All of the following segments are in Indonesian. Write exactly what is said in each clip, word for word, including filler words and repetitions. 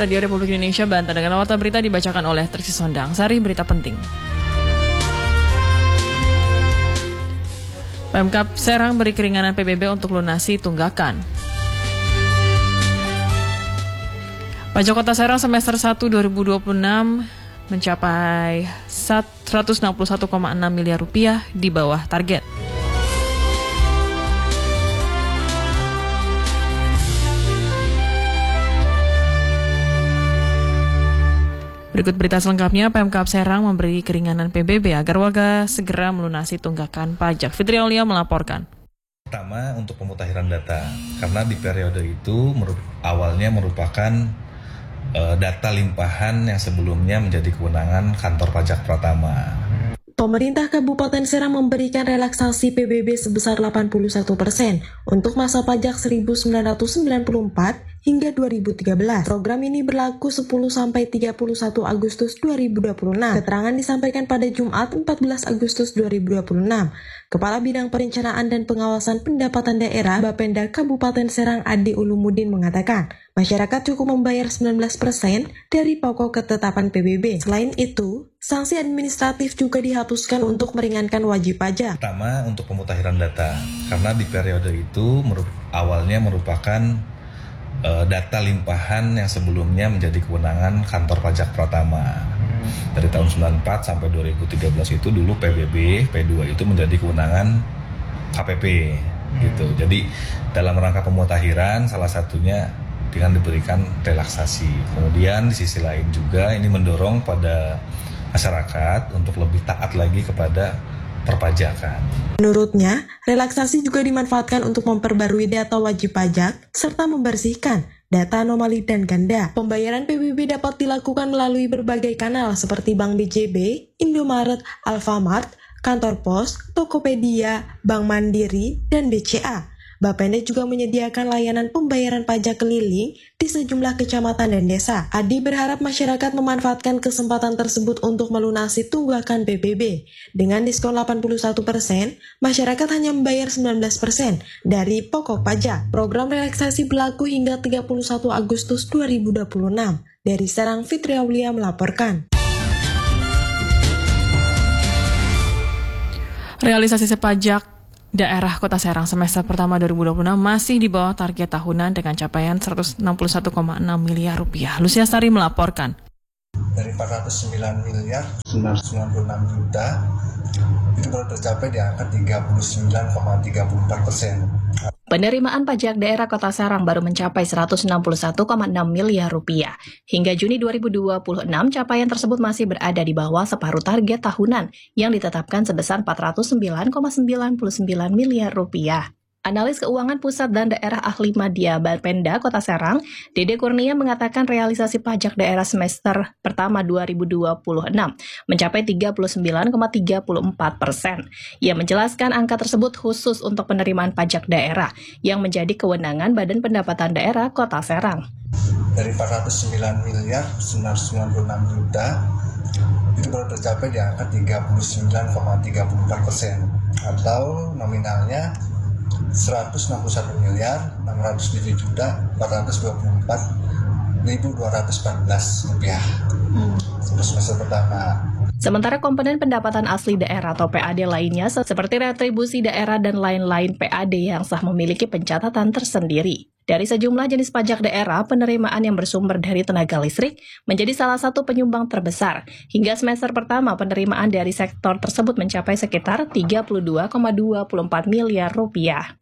Radio Republik Indonesia Banten dengan awal berita dibacakan oleh Triksi Sondang. Sari berita penting. Pemkab Serang beri keringanan P B B untuk lunasi tunggakan. Pajak Kota Serang semester satu dua ribu dua puluh enam mencapai seratus enam puluh satu koma enam miliar rupiah di bawah target. Berikut berita selengkapnya, Pemkab Serang memberi keringanan P B B agar warga segera melunasi tunggakan pajak. Fitri Aulia melaporkan. Pertama, untuk pemutahiran data, karena di periode itu merup- awalnya merupakan uh, data limpahan yang sebelumnya menjadi kewenangan kantor pajak Pratama. Pemerintah Kabupaten Serang memberikan relaksasi P B B sebesar delapan puluh satu persen untuk masa pajak seribu sembilan ratus sembilan puluh empat hingga dua ribu tiga belas. Program ini berlaku sepuluh sampai tiga puluh satu Agustus dua ribu dua puluh enam. Keterangan disampaikan pada Jumat empat belas Agustus dua ribu dua puluh enam. Kepala Bidang Perencanaan dan Pengawasan Pendapatan Daerah Bapenda Kabupaten Serang Adi Ulumuddin mengatakan, masyarakat cukup membayar sembilan belas persen dari pokok ketetapan P B B. Selain itu, sanksi administratif juga dihapuskan untuk meringankan wajib pajak. Pertama, untuk pemutahiran data, karena di periode itu merup- awalnya merupakan uh, data limpahan yang sebelumnya menjadi kewenangan kantor pajak Pratama. Dari tahun sembilan puluh empat sampai dua ribu tiga belas itu dulu P B B, P dua itu menjadi kewenangan K P P. Gitu. Jadi dalam rangka pemutahiran salah satunya dengan diberikan relaksasi. Kemudian di sisi lain juga ini mendorong pada masyarakat untuk lebih taat lagi kepada perpajakan. Menurutnya, relaksasi juga dimanfaatkan untuk memperbarui data wajib pajak serta membersihkan data anomali dan ganda. Pembayaran P B B dapat dilakukan melalui berbagai kanal seperti Bank B J B, Indomaret, Alfamart, kantor pos, Tokopedia, Bank Mandiri, dan B C A. Bapenda juga menyediakan layanan pembayaran pajak keliling di sejumlah kecamatan dan desa. Adi berharap masyarakat memanfaatkan kesempatan tersebut untuk melunasi tunggakan P B B. Dengan diskon delapan puluh satu persen, masyarakat hanya membayar sembilan belas persen dari pokok pajak. Program relaksasi berlaku hingga tiga puluh satu Agustus dua ribu dua puluh enam. Dari Serang, Fitri Aulia melaporkan. Realisasi pajak daerah Kota Serang semester pertama dua ribu dua puluh enam masih di bawah target tahunan dengan capaian seratus enam puluh satu koma enam miliar rupiah. Lucia Sari melaporkan. Dari empat ratus sembilan miliar sembilan ratus sembilan puluh enam juta itu baru tercapai di angka tiga puluh sembilan koma tiga empat persen. Penerimaan pajak daerah Kota Serang baru mencapai seratus enam puluh satu koma enam miliar rupiah. Hingga Juni dua ribu dua puluh enam, capaian tersebut masih berada di bawah separuh target tahunan yang ditetapkan sebesar empat ratus sembilan koma sembilan sembilan miliar rupiah. Analis Keuangan Pusat dan Daerah Ahli Madya Bapenda Kota Serang, Dede Kurnia mengatakan realisasi pajak daerah semester pertama dua ribu dua puluh enam mencapai tiga puluh sembilan koma tiga empat persen. Ia menjelaskan angka tersebut khusus untuk penerimaan pajak daerah yang menjadi kewenangan Badan Pendapatan Daerah Kota Serang. Dari empat ratus sembilan miliar sembilan ratus sembilan puluh enam juta itu baru tercapai di angka tiga puluh sembilan koma tiga empat persen atau nominalnya seratus enam puluh satu miliar enam ratus tujuh juta empat ratus dua puluh empat ribu dua ratus empat belas rupiah untuk semester pertama. Sementara komponen pendapatan asli daerah atau P A D lainnya seperti retribusi daerah dan lain-lain P A D yang sah memiliki pencatatan tersendiri. Dari sejumlah jenis pajak daerah, penerimaan yang bersumber dari tenaga listrik menjadi salah satu penyumbang terbesar. Hingga semester pertama, penerimaan dari sektor tersebut mencapai sekitar tiga puluh dua koma dua empat miliar rupiah.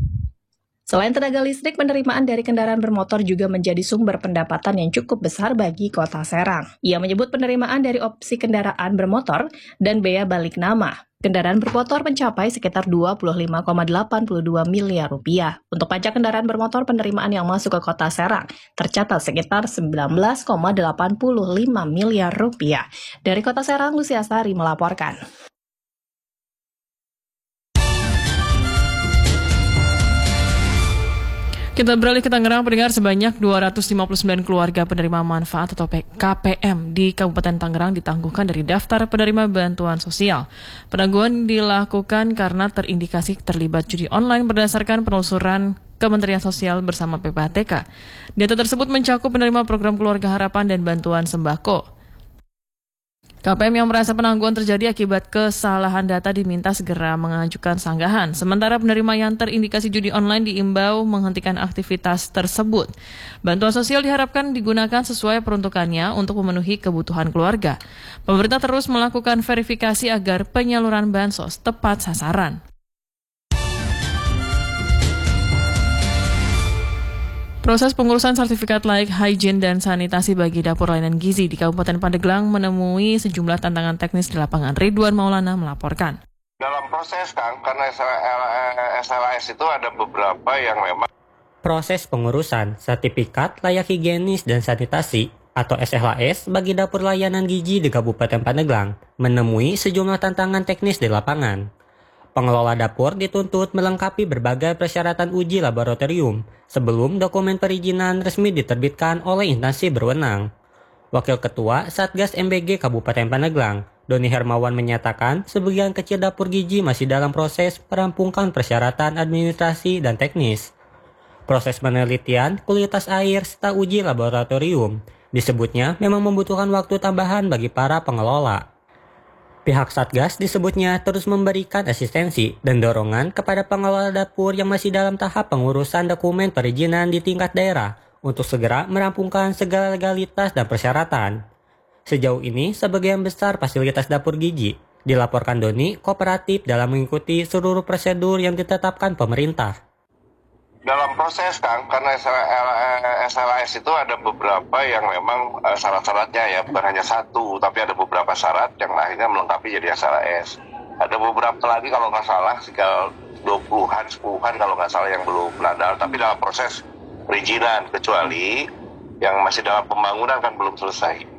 Selain tenaga listrik, penerimaan dari kendaraan bermotor juga menjadi sumber pendapatan yang cukup besar bagi Kota Serang. Ia menyebut penerimaan dari opsi kendaraan bermotor dan bea balik nama kendaraan bermotor mencapai sekitar dua puluh lima koma delapan dua miliar rupiah. Untuk pajak kendaraan bermotor, penerimaan yang masuk ke Kota Serang tercatat sekitar sembilan belas koma delapan lima miliar rupiah. Dari Kota Serang, Lucia Sari melaporkan. Kita beralih ke Tangerang, pendengar. Sebanyak dua ratus lima puluh sembilan keluarga penerima manfaat atau K P M di Kabupaten Tangerang ditangguhkan dari daftar penerima bantuan sosial. Penangguhan dilakukan karena terindikasi terlibat judi online berdasarkan penelusuran Kementerian Sosial bersama P P H T K. Data tersebut mencakup penerima program Keluarga Harapan dan bantuan sembako. K P M yang merasa penangguhan terjadi akibat kesalahan data diminta segera mengajukan sanggahan. Sementara penerima yang terindikasi judi online diimbau menghentikan aktivitas tersebut. Bantuan sosial diharapkan digunakan sesuai peruntukannya untuk memenuhi kebutuhan keluarga. Pemerintah terus melakukan verifikasi agar penyaluran bansos tepat sasaran. Proses pengurusan sertifikat layak hygiene dan sanitasi bagi dapur layanan gizi di Kabupaten Pandeglang menemui sejumlah tantangan teknis di lapangan. Ridwan Maulana melaporkan. Dalam proses, Kang, karena S L A S itu ada beberapa yang memang proses pengurusan sertifikat layak higienis dan sanitasi atau S L A S bagi dapur layanan gizi di Kabupaten Pandeglang menemui sejumlah tantangan teknis di lapangan. Pengelola dapur dituntut melengkapi berbagai persyaratan uji laboratorium sebelum dokumen perizinan resmi diterbitkan oleh instansi berwenang. Wakil Ketua Satgas M B G Kabupaten Pandeglang, Doni Hermawan menyatakan sebagian kecil dapur gizi masih dalam proses merampungkan persyaratan administrasi dan teknis. Proses penelitian kualitas air serta uji laboratorium disebutnya memang membutuhkan waktu tambahan bagi para pengelola. Pihak Satgas disebutnya terus memberikan asistensi dan dorongan kepada pengelola dapur yang masih dalam tahap pengurusan dokumen perizinan di tingkat daerah untuk segera merampungkan segala legalitas dan persyaratan. Sejauh ini, sebagian besar fasilitas dapur gizi dilaporkan Doni kooperatif dalam mengikuti seluruh prosedur yang ditetapkan pemerintah. dalam proses, Kang, karena S L A S itu ada beberapa yang memang uh, syarat-syaratnya ya, bukan hanya satu, tapi ada beberapa syarat yang akhirnya melengkapi jadi S L A S. Ada beberapa lagi kalau nggak salah, sekitar dua puluhan, sepuluhan kalau nggak salah yang belum nadal, tapi dalam proses perizinan, kecuali yang masih dalam pembangunan kan belum selesai.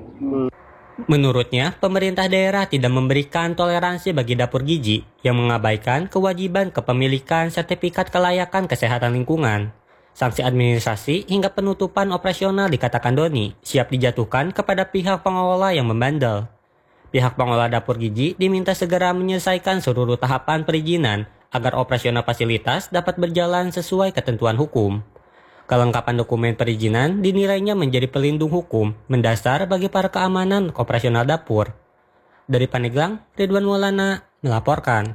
Menurutnya, pemerintah daerah tidak memberikan toleransi bagi dapur gizi yang mengabaikan kewajiban kepemilikan sertifikat kelayakan kesehatan lingkungan. Sanksi administrasi hingga penutupan operasional dikatakan Doni siap dijatuhkan kepada pihak pengelola yang membandel. Pihak pengelola dapur gizi diminta segera menyelesaikan seluruh tahapan perizinan agar operasional fasilitas dapat berjalan sesuai ketentuan hukum. Kelengkapan dokumen perizinan dinilainya menjadi pelindung hukum mendasar bagi para keamanan operasional dapur. Dari Pandeglang, Ridwan Maulana melaporkan.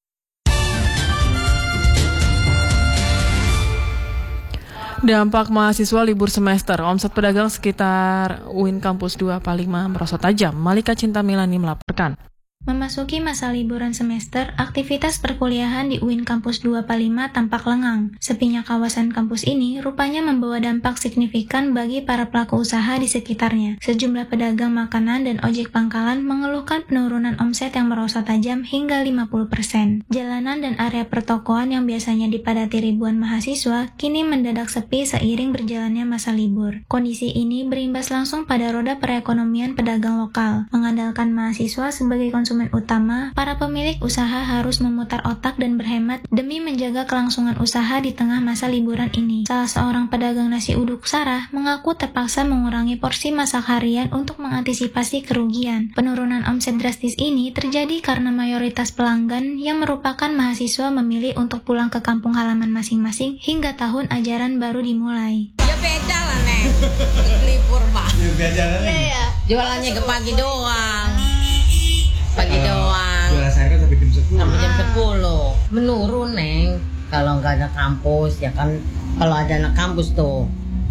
Dampak mahasiswa libur semester, omset pedagang sekitar U I N Kampus dua Palima merosot tajam. Malika Cinta Milani melaporkan. Memasuki masa liburan semester, aktivitas perkuliahan di U I N Kampus dua Palima tampak lengang. Sepinya kawasan kampus ini rupanya membawa dampak signifikan bagi para pelaku usaha di sekitarnya. Sejumlah pedagang makanan dan ojek pangkalan mengeluhkan penurunan omset yang merosot tajam hingga lima puluh persen. Jalanan dan area pertokoan yang biasanya dipadati ribuan mahasiswa kini mendadak sepi seiring berjalannya masa libur. Kondisi ini berimbas langsung pada roda perekonomian pedagang lokal. Mengandalkan mahasiswa sebagai konsumen utama, para pemilik usaha harus memutar otak dan berhemat demi menjaga kelangsungan usaha di tengah masa liburan ini. Salah seorang pedagang nasi uduk Sarah mengaku terpaksa mengurangi porsi masak harian untuk mengantisipasi kerugian. Penurunan omset drastis ini terjadi karena mayoritas pelanggan yang merupakan mahasiswa memilih untuk pulang ke kampung halaman masing-masing hingga tahun ajaran baru dimulai. Ya beda lah, Neng. Libur, Pak. Ya, jualannya ke pagi doang. Pagi uh, doang. Jualan saya kan sampai jam sepuluh. Sampai jam sepuluh. Menurun, Neng. Kalau nggak ada kampus, ya kan. Kalau ada anak kampus tuh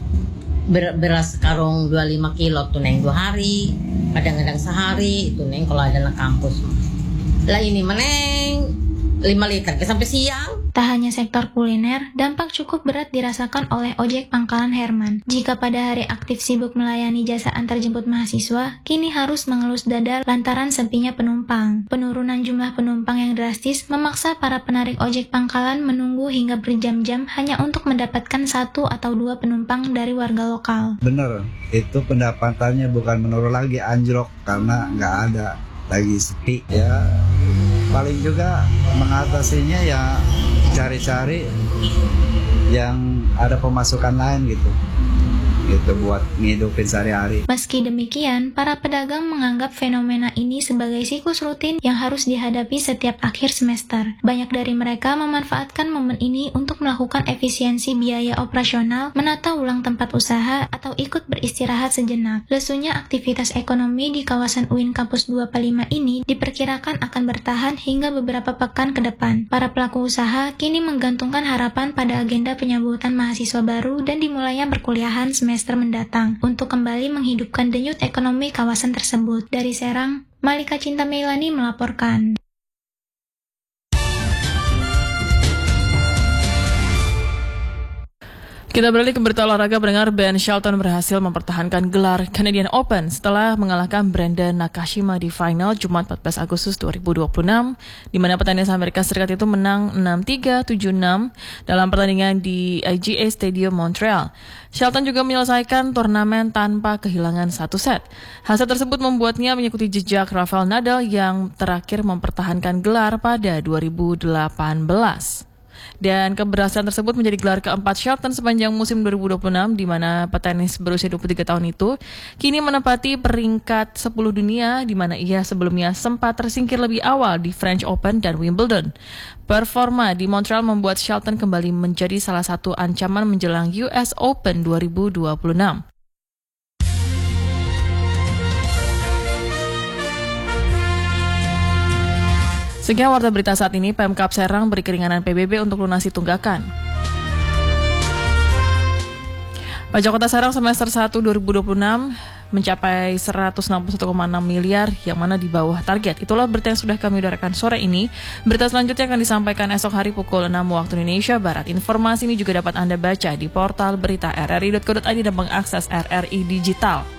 ber beras karung dua puluh lima kilo tuh, Neng, dua hari. Kadang-kadang sehari itu, Neng, kalau ada anak kampus. Lah ini mah, Neng, lima liter sampai siang. Tak hanya sektor kuliner, dampak cukup berat dirasakan oleh ojek pangkalan Herman. Jika pada hari aktif sibuk melayani jasa antarjemput mahasiswa, kini harus mengelus dada lantaran sepinya penumpang. Penurunan jumlah penumpang yang drastis memaksa para penarik ojek pangkalan menunggu hingga berjam-jam hanya untuk mendapatkan satu atau dua penumpang dari warga lokal. Bener, itu pendapatannya bukan menurun lagi, anjlok karena nggak ada lagi sepi. Ya, paling juga mengatasinya ya cari-cari yang ada pemasukan lain gitu. gitu buat ngidupin sehari-hari. Meski demikian, para pedagang menganggap fenomena ini sebagai siklus rutin yang harus dihadapi setiap akhir semester. Banyak dari mereka memanfaatkan momen ini untuk melakukan efisiensi biaya operasional, menata ulang tempat usaha, atau ikut beristirahat sejenak. Lesunya aktivitas ekonomi di kawasan U I N Kampus dua puluh lima ini diperkirakan akan bertahan hingga beberapa pekan ke depan. Para pelaku usaha kini menggantungkan harapan pada agenda penyambutan mahasiswa baru dan dimulainya perkuliahan semester mendatang untuk kembali menghidupkan denyut ekonomi kawasan tersebut. Dari Serang, Malika Cinta Meilani melaporkan. Kita beralih ke berita olahraga. Pendengar, Ben Shelton berhasil mempertahankan gelar Canadian Open setelah mengalahkan Brandon Nakashima di final Jumat empat belas Agustus dua ribu dua puluh enam, di mana petenis Amerika Serikat itu menang enam tiga, tujuh enam dalam pertandingan di I G A Stadium Montreal. Shelton juga menyelesaikan turnamen tanpa kehilangan satu set. Hasil tersebut membuatnya mengikuti jejak Rafael Nadal yang terakhir mempertahankan gelar pada dua ribu delapan belas. Dan keberhasilan tersebut menjadi gelar keempat Shelton sepanjang musim dua ribu dua puluh enam, di mana petenis berusia dua puluh tiga tahun itu kini menempati peringkat sepuluh dunia, di mana ia sebelumnya sempat tersingkir lebih awal di French Open dan Wimbledon. Performa di Montreal membuat Shelton kembali menjadi salah satu ancaman menjelang U S Open dua ribu dua puluh enam. Sekian warta berita saat ini. Pemkab Serang beri keringanan P B B untuk lunasi tunggakan. Pajak Kota Serang semester satu dua ribu dua puluh enam mencapai seratus enam puluh satu koma enam miliar, yang mana di bawah target. Itulah berita yang sudah kami udarakan sore ini. Berita selanjutnya akan disampaikan esok hari pukul enam waktu Indonesia Barat. Informasi ini juga dapat Anda baca di portal berita r r i dot co dot i d dan mengakses R R I Digital.